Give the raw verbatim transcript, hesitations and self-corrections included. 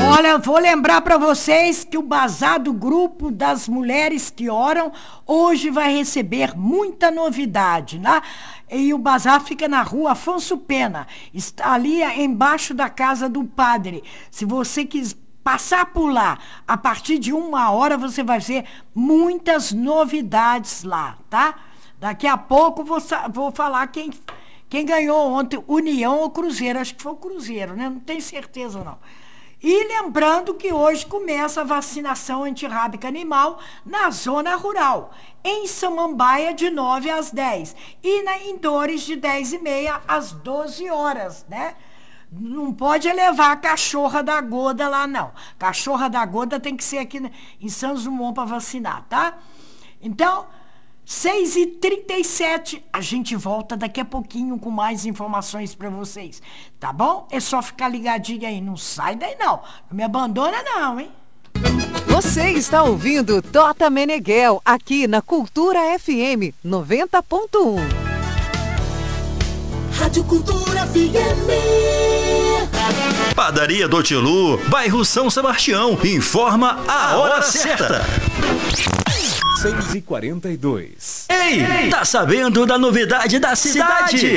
Olha, vou lembrar para vocês que o Bazar do Grupo das Mulheres que Oram hoje vai receber muita novidade, né? E o bazar fica na rua Afonso Pena, está ali embaixo da casa do padre. Se você quiser passar por lá, a partir de uma hora você vai ver muitas novidades lá, tá? Daqui a pouco vou, vou falar quem, quem ganhou ontem, União ou Cruzeiro. Acho que foi o Cruzeiro, né? Não tenho certeza, não. E lembrando que hoje começa a vacinação antirrábica animal na zona rural, em Samambaia de nove às dez e na, em Dores de dez e meia às doze horas, né? Não pode levar a cachorra da Goda lá, não. Cachorra da Goda tem que ser aqui em Santos Dumont para vacinar, tá? Então, seis e trinta e sete, a gente volta daqui a pouquinho com mais informações para vocês, tá bom? É só ficar ligadinho aí, não sai daí não, não me abandona não, hein? Você está ouvindo Tota Meneghel, aqui na Cultura F M noventa ponto um. Rádio Cultura F M. Padaria do Tilu, bairro São Sebastião, informa a hora certa. seis e quarenta e dois. Ei, tá sabendo da novidade da cidade?